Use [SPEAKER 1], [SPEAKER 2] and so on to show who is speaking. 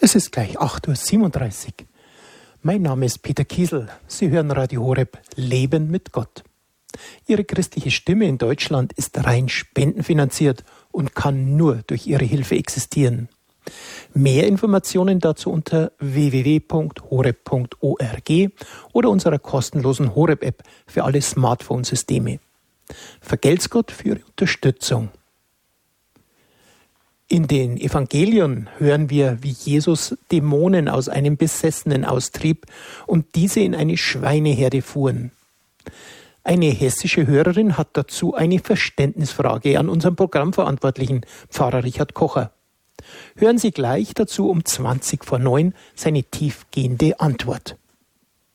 [SPEAKER 1] Es ist gleich 8:37 Uhr. Mein Name ist Peter Kiesel. Sie hören Radio Horeb Leben mit Gott. Ihre christliche Stimme in Deutschland ist rein spendenfinanziert und kann nur durch Ihre Hilfe existieren. Mehr Informationen dazu unter www.horeb.org oder unserer kostenlosen Horeb-App für alle Smartphone-Systeme. Vergelt's Gott für Ihre Unterstützung. In den Evangelien hören wir, wie Jesus Dämonen aus einem Besessenen austrieb und diese in eine Schweineherde fuhren. Eine hessische Hörerin hat dazu eine Verständnisfrage an unseren Programmverantwortlichen, Pfarrer Richard Kocher. Hören Sie gleich dazu um 8:20 seine tiefgehende Antwort.